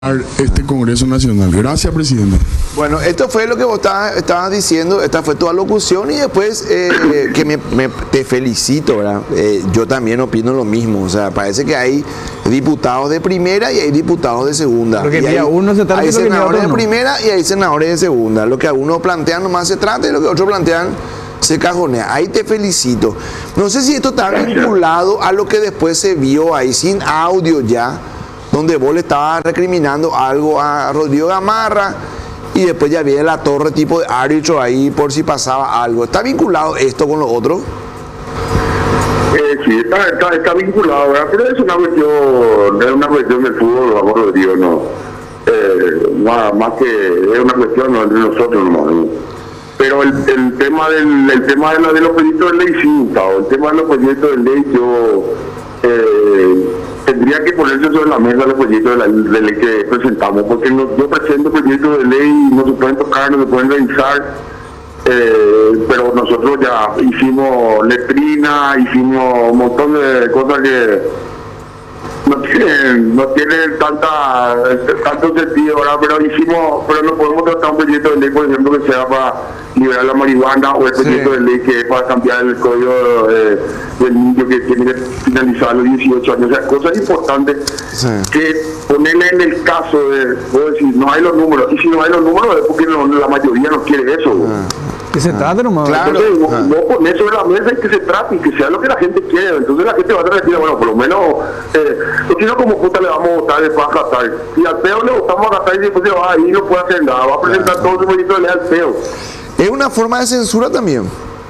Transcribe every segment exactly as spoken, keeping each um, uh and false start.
este Congreso Nacional. Gracias, presidente. Bueno, esto fue lo que vos estabas, estabas diciendo, esta fue tu alocución y después eh, que me, me- te felicito, ¿verdad? Eh, yo también opino lo mismo, o sea, parece que hay diputados de primera y hay diputados de segunda. Porque Y mira, hay, uno se trata hay de lo que mira senadores otro de no. primera y hay senadores de segunda. Lo que a uno plantean nomás se trata y lo que otros plantean se cajonea. Ahí te felicito. No sé si esto está vinculado a lo que después se vio ahí sin audio ya, donde vos le estabas recriminando algo a Rodrigo Gamarra y después ya viene la torre tipo de árbitro ahí por si pasaba algo. ¿Está vinculado esto con lo otro? Eh, sí, está, está, está vinculado, ¿verdad? Pero es una cuestión, es una cuestión del fútbol, vamos, Rodrigo, no. Eh, más, más que es una cuestión no, entre nosotros, no. Pero el, el tema del el tema de, la, de los proyectos de ley sí, Gustavo, el tema de los proyectos de ley yo eh, tendría que ponerse sobre la mesa los proyectos de, la, de ley que presentamos, porque no, yo presento proyectos de ley, no se pueden tocar, no se pueden revisar, eh, pero nosotros ya hicimos letrina, hicimos un montón de cosas que no tienen, no tienen tanta, tanto sentido, ¿verdad? Pero hicimos, pero no podemos tratar un proyecto de ley, por ejemplo, que sea para liberar la marihuana, o el proyecto Sí. de ley que es para cambiar el código eh, del niño que tiene que finalizar a los dieciocho años. O sea, cosas importantes Sí. que ponerle en el caso de, puedo decir, no hay los números, y si no hay los números es porque no- la mayoría no quiere eso. Que se trate nomás. Claro. Entonces, vos, Ah. vos ponés sobre la mesa y que se trate y que sea lo que la gente quiere. Entonces la gente va a decir, bueno, por lo menos, eh, porque si no, como puta le vamos a votar después a Qatar. Y al peo le votamos a Qatar y después se va ahí y no puede hacer nada. Va a presentar todo su proyecto de ley al peo. Es una forma de censura también.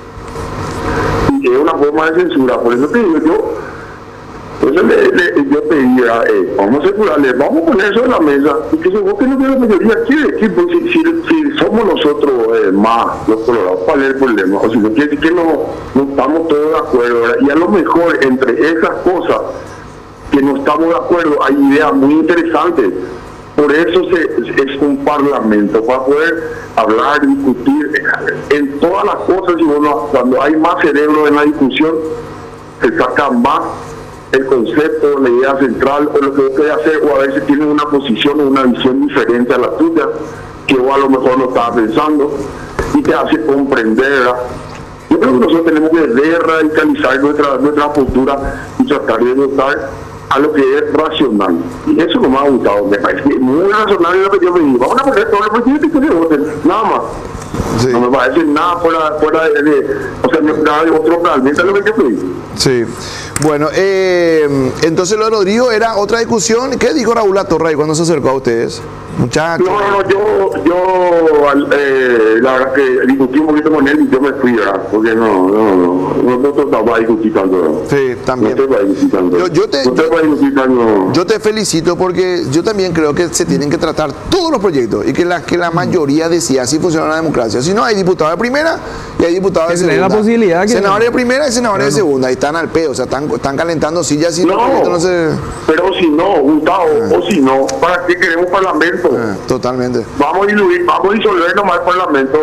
Y es una forma de censura. Por eso te digo yo, por eso le, le- yo te diría, eh, vamos a censurarle, vamos a poner eso en la mesa y que se vote lo que la mayoría quiere. Que, pues, si, si, si somos nosotros eh, más los colorados, ¿cuál es el problema? O si no quiere decir que no, no estamos todos de acuerdo, ¿verdad? Y a lo mejor entre esas cosas que no estamos de acuerdo hay ideas muy interesantes. Por eso se, es un parlamento, para poder hablar, discutir en todas las cosas. Y bueno, cuando hay más cerebro en la discusión, se saca más el concepto, la idea central, o lo que vos querés hacer, o a veces tienes una posición o una visión diferente a la tuya, que vos a lo mejor no estabas pensando, y te hace comprender, ¿verdad? Yo creo que nosotros tenemos que radicalizar nuestra, nuestra postura y tratar de votar a lo que es racional. Y eso no me ha gustado, me parece que es muy razonable lo que yo me digo. Vamos a poner todos los presidentes que se voten, nada más. Sí. No me parece nada fuera, fuera de, de- o sea, no- nada de otro realmente lo que yo pedí. Sí. Bueno, eh, entonces lo de Rodrigo era otra discusión. ¿Qué dijo Raúl Latorre ahí cuando se acercó a ustedes? Muchachos. No, no, no, yo, yo al- eh, la verdad que discutí un poquito con él y yo me fui, ¿verdad? Porque no, no, no, no, no trataba de discutir tanto. Sí, también. No te va a discutir tanto. Yo- yo te- no te yo- va a discutir tanto. Yo te felicito porque yo también creo que se tienen que tratar todos los proyectos y que la, que la mayoría decida así funciona la democracia. Si no, hay diputados de primera y hay diputados de Que se le dé segunda. la posibilidad que- Senadores de primera y senadores de segunda. Y están al peo, o sea, están, están calentando sillas y los No, proyectos no se... pero si no, Gustavo, o si no, ¿para qué queremos parlamento? Ah, totalmente. Vamos a diluir, vamos a disolver nomás el parlamento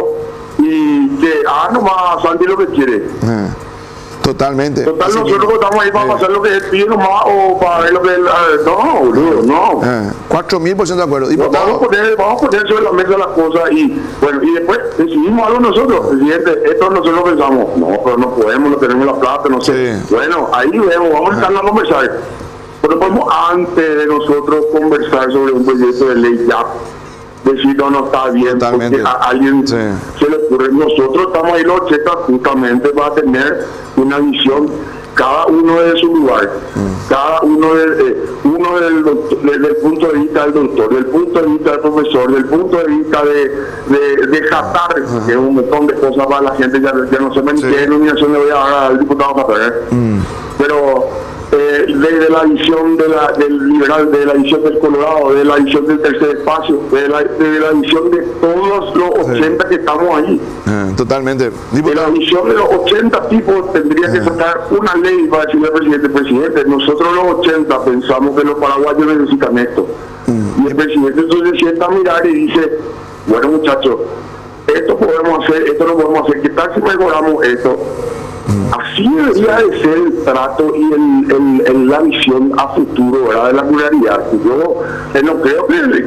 y que haga nomás Santi lo que quiere. Ah, totalmente. Total, Así nosotros que- estamos ahí para eh, pasar lo que él pide nomás o para ver lo que él... eh, no, boludo, no. ah, cuatro mil por ciento de acuerdo. No, Vamos a, Diputado, poner, vamos a poner sobre la mesa las cosas y bueno, y después decidimos algo nosotros, presidente, esto nosotros pensamos, no, pero no podemos, no tenemos la plata, no sé. Sí. Bueno, ahí vemos, vamos a estar a conversar. Pero podemos antes de nosotros conversar sobre un proyecto de ley ya, decir no, no está bien, Totalmente. porque a alguien Sí. se le ocurre. Nosotros estamos ahí los chetas justamente para tener una visión, cada uno de su lugar, cada uno de, eh, uno del doctor- desde el punto de vista del doctor, del punto de vista del profesor, del punto de vista de, de, de Qatar, que es un montón de cosas para la gente, ya, ya no sé ni Sí. qué denominación le voy a dar al diputado Qatar, ¿eh? Pero eh, desde la visión de la, del liberal, de la visión del Colorado, de la visión del tercer espacio, de la, de la visión de todos los ochenta que estamos ahí. ah, totalmente. De la Diputado, visión de los ochenta tipos tendría que sacar una ley para decirle al presidente, presidente, nosotros los ochenta pensamos que los paraguayos necesitan esto. Y el presidente entonces se sienta a mirar y dice, bueno muchachos, esto podemos hacer, esto no podemos hacer, ¿qué tal si mejoramos esto? así debería de ser el trato y el, el, el- la visión a futuro, ¿verdad?, de la pluralidad. Yo eh, no creo que,